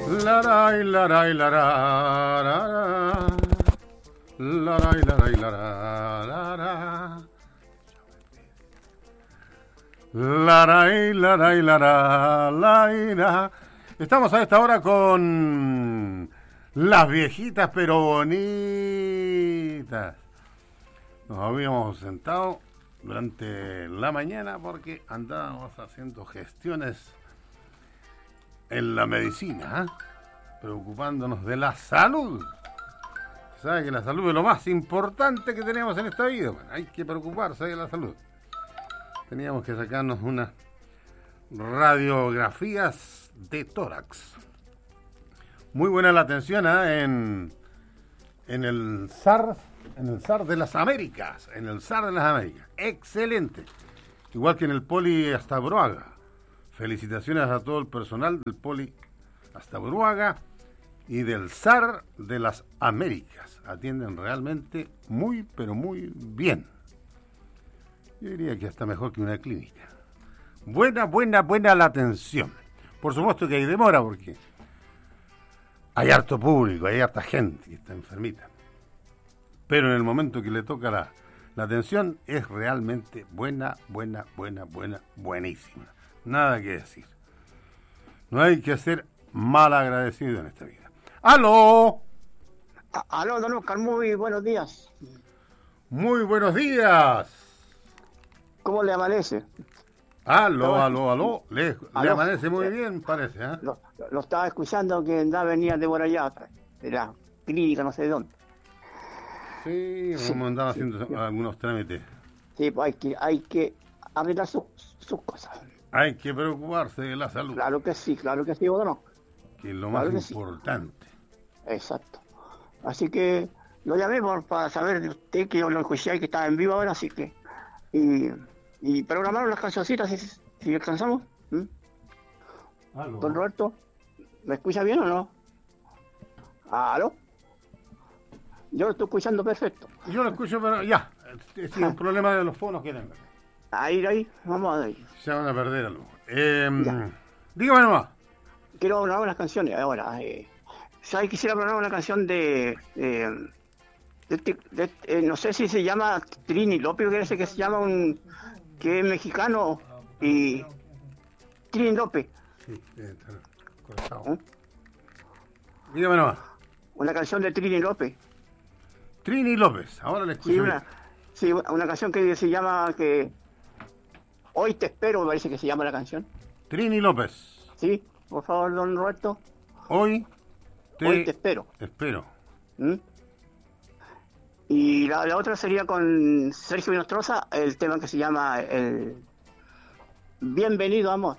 Laray, laray, larara, laray, laray, larara, laray, laray, larara. Estamos a esta hora con las viejitas pero bonitas. Nos habíamos sentado durante la mañana porque andábamos haciendo gestiones en la medicina, preocupándonos de la salud. ¿Sabe que la salud es lo más importante que tenemos en esta vida? Bueno, hay que preocuparse de la salud. Teníamos que sacarnos unas radiografías de tórax. Muy buena la atención en el SAR, de las Américas, excelente, igual que en el Poli Astabroaga. Felicitaciones a todo el personal del Poli Astabroaga y del SAR de las Américas. Atienden realmente muy, pero muy bien. Yo diría que hasta mejor que una clínica. Buena la atención. Por supuesto que hay demora porque hay harto público, hay harta gente que está enfermita. Pero en el momento que le toca la atención es realmente buenísima. Nada que decir. No hay que ser mal agradecido en esta vida. ¡Aló! Aló, don Oscar, muy buenos días. Muy buenos días. ¿Cómo le amanece? Aló. Le amanece muy bien, parece, ¿eh? Lo estaba escuchando que venía de por allá, de la clínica, no sé de dónde. Sí, como andaba haciendo algunos trámites. Sí, pues hay que arreglar sus cosas. Hay que preocuparse de la salud. Claro que sí, don Oscar. Que es lo más importante. Sí. Exacto. Así que lo llamé para saber de usted, que yo lo escuché que estaba en vivo ahora, así que... Y programaron las cancioncitas, si alcanzamos. Don Roberto, ¿me escucha bien o no? ¿Aló? Yo lo estoy escuchando perfecto. Yo lo escucho, pero ya. Es un problema de los fonos que tengo. Ahí, vamos a ver. Se van a perder algo. Dígame nomás. Quiero programar unas canciones ahora. ¿Sabes? Quisiera programar una canción no sé si se llama Trini López, que se llama que es mexicano, y Trini López. Sí, está cortado. Dígame nomás. Una canción de Trini López. Trini López, ahora le escucho. Una canción que se llama Hoy te espero, me parece que se llama la canción. Trini López. Sí, por favor, don Roberto. Hoy te espero. Espero. Y la otra sería con Sergio Nostroza, el tema que se llama Bienvenido, amor.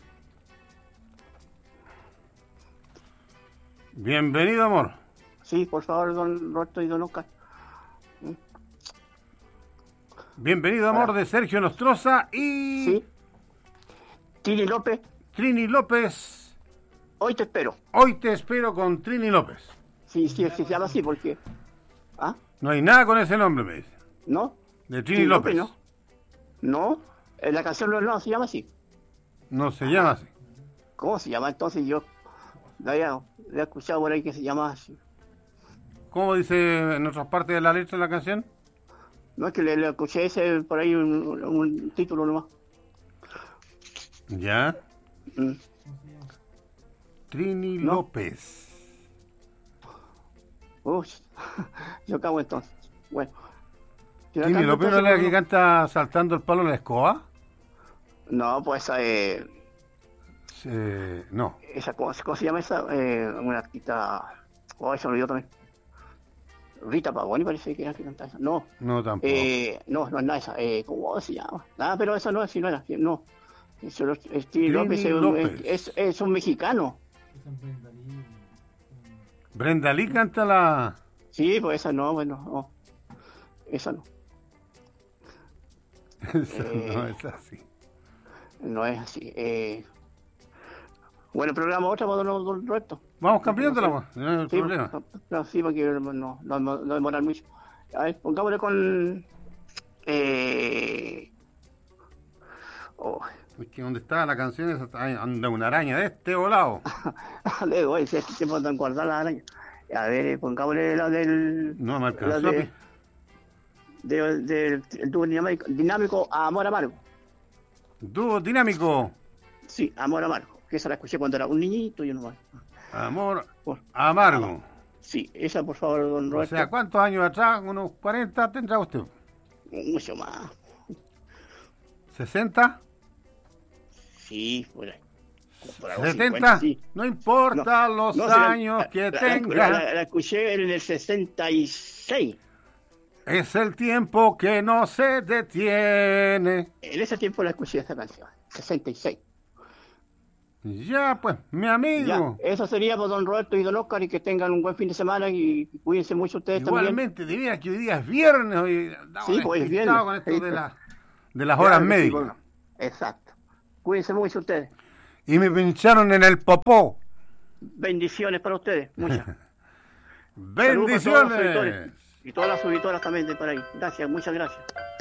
Bienvenido, amor. Sí, por favor, don Roberto y don Oscar. Bienvenido, amor, de Sergio Nostroza y... Sí. Trini López. Trini López. Hoy te espero. Hoy te espero con Trini López. Sí, se llama así porque... ¿Ah? No hay nada con ese nombre, me dice. ¿No? De Trini López. No, la canción no se llama así. No se llama así. ¿Cómo se llama? Entonces yo la he escuchado por ahí que se llama así. ¿Cómo dice en otras partes de la letra de la canción? No, es que le escuché por ahí un título nomás. ¿Ya? Trini López. Uy, yo cago entonces. Bueno. ¿Trini López no es la que canta saltando el palo en la escoba? No, pues no. ¿Cómo se llama esa? Una artista... se me olvidó también. Rita Pavoni parece que era que cantaba esa. No. No, tampoco. No es nada esa. ¿Cómo se llama? Nada, pero esa no, si no era. No. Trini López es un mexicano. Brenda Lee canta la... Sí, pues esa no, bueno, no. Esa no. Esa no es así. No es así. Bueno, programa otra para don Roberto. Vamos cambiándola, no hay problema. Sí, porque no demorar mucho. A ver, pongámosle con... Es que donde está la canción esa anda una araña de este volado. Le digo, oye, si este tiempo de guardar la araña. A ver, pongámosle la del... No me la alcanzó. el dúo dinámico Amor Amargo. Dúo dinámico. Sí, Amor Amargo. Que esa la escuché cuando era un niñito y yo nomás. Amor amargo. Sí, esa por favor, don O Roberto. sea, ¿cuántos años atrás? Unos 40 tendrá usted. Mucho más. ¿60? Sí, por ahí. Por algo 70, 50, sí. no importa los años que tenga, la escuché en el 66. es el tiempo que no se detiene. En ese tiempo la escuché esta canción, 66. Ya, pues, mi amigo. Ya, eso sería por don Roberto y don Oscar, y que tengan un buen fin de semana y cuídense mucho ustedes Igualmente, diría que hoy día es viernes, hoy Sí, pues es viernes. con esto Sí, de las horas claro, médicas. Exacto. Cuídense mucho ustedes. Y me pincharon en el popó. Bendiciones para ustedes, muchas. Saludos para todos los Bendiciones. auditores y todas las auditoras también de por ahí. Gracias, muchas gracias.